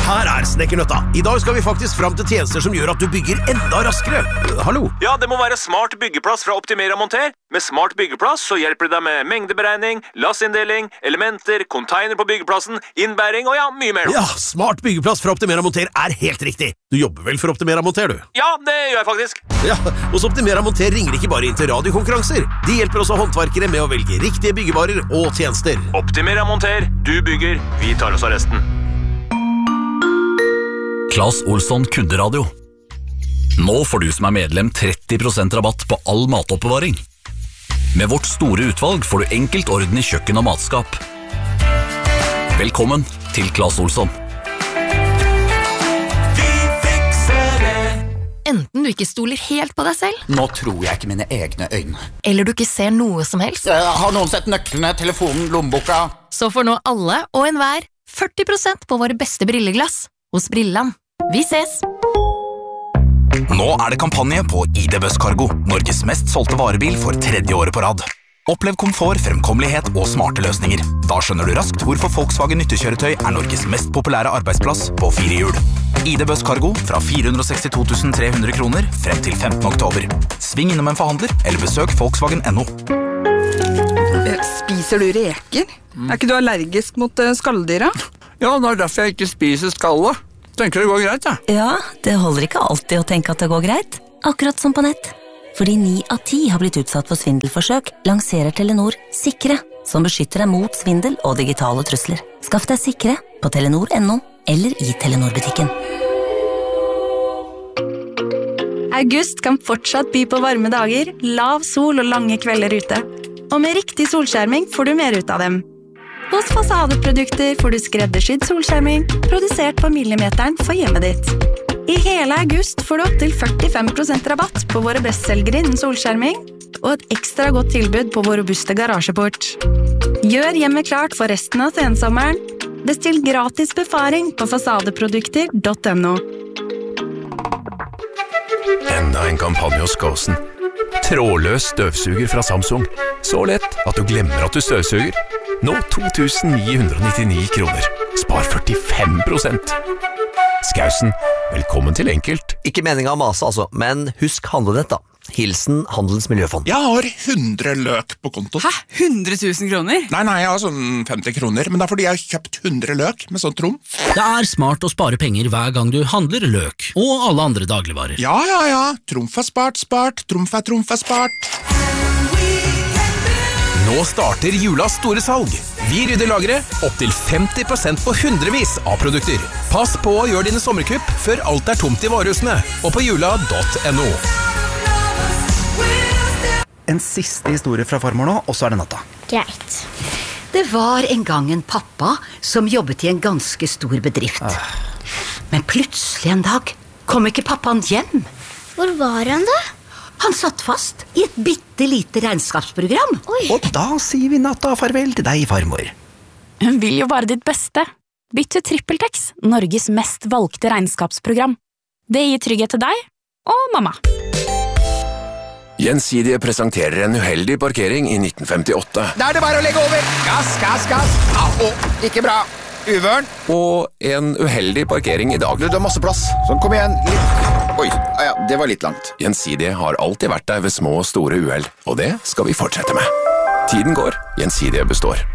Her Snekkernøtta. I dag skal vi faktisk fram til tjenester som gjør at du bygger enda raskere. Hallo? Ja, det må være smart byggeplass fra Optimera Monter. Med smart byggeplass så hjelper det deg med mengdeberegning, lassinndeling, elementer, container på byggeplassen, innbæring og ja, mye mer. Ja, smart byggeplass fra Optimera Monter helt riktig. Du jobber vel for Optimera Monter, du? Ja, det gjør jeg faktisk. Ja, hos Optimera Monter ringer ikke bare inn til radiokonkurranser. De hjelper også håndverkere med å velge riktige byggevarer og tjenester. Optimera Monter. Du bygger, vi tar oss av resten. Claes Olsson Kunderadio. Nå får du som medlem 30% rabatt på all matoppbevaring. Med vårt store utvalg får du enkelt orden i kjøkken og matskap. Velkommen til Claes Olsson. Enten du ikke stoler helt på deg selv. Nå tror jeg ikke mine egne øyne. Eller du ikke ser noe som helst. Har noen sett nøklene, telefonen, lommeboka? Så får nå alle og enhver 40% på våre beste brilleglass hos Brilland. Vi ses! Nå det kampanje på ID Buss Cargo, Norges mest solgte varebil for 3. året på rad. Opplev komfort, fremkommelighet og smarte løsninger. Da skjønner du raskt hvorfor Volkswagen nyttekjøretøy Norges mest populære arbeidsplass på 4 hjul. ID Buss Cargo fra 462 300 kroner frem til 15. oktober. Sving innom en forhandler eller besøk Volkswagen.no. Spiser du reker? Ikke du allergisk mot skalldyra? Ja, det derfor jeg ikke spiser skallet. Tenker det går greit, ja. Ja, det holder ikke alltid å tenke at det går greit. Akkurat som på nett. Fordi 9 av 10 har blitt utsatt for svindelforsøk, lanserer Telenor Sikre, som beskytter deg mot svindel og digitale trusler. Skaff deg Sikre på Telenor.no eller i Telenor-butikken. August kan fortsatt by på varme dager, lav sol og lange kvelder ute. Og med riktig solskjerming får du mer ut av dem. Hos Fasadeprodukter får du skreddersydd solskjerming, produsert på millimeteren for hjemmet ditt. I hele august får du opp til 45% rabatt på våre bestselgere innen solskjerming, og et ekstra godt tilbud på vår robuste garasjeport. Gjør hjemmet klart for resten av sensommeren. Bestill gratis befaring på fasadeprodukter.no. Enda en kampanje hos Gåsen. Trådløs støvsuger fra Samsung. Så lett at du glemmer at du støvsuger. Nå 2.999 kroner. Spar 45%. Skausen, velkommen til enkelt. Ikke meningen å mase altså, men husk handlenett da. Hilsen Handelens Miljøfond. Jeg har 100 løk på konto. Hæ? 100 000 kroner? Nei, jeg har sånn 50 kroner, men det fordi jeg har kjøpt 100 løk med sånn trumf. Det smart å spare penger hver gang du handler løk, og alle andre dagligvarer. Ja. Trumf spart. Trumf spart. Nå starter julas store salg. Vi rydder lageret opp til 50% på hundrevis av produkter. Pass på å gjøre dine sommerkupp før alt tomt i varehusene, og på jula.no. En siste historie fra farmor nå, og så det natta. Greit. Det var en gang en pappa som jobbet i en ganske stor bedrift. Men plutselig en dag kom ikke pappaen hjem. Hvor var han da? Han satt fast i et bittelite regnskapsprogram. Oi. Og da sier vi natta farvel til deg, farmor. Hun vil jo bare ditt beste. Bytt til TrippelTex, Norges mest valgte regnskapsprogram. Det gir trygghet til deg og mamma. Gjensidige presenterer en uheldig parkering i 1958. Da det bare å legge over. Gass. Ikke bra. Uvørn. Og en uheldig parkering i dag. Du har masse plass. Sånn, kom igjen. Oi, det var litt langt. Gjensidige har alltid vært der ved små og store uheld, og det skal vi fortsette med. Tiden går, Gjensidige består.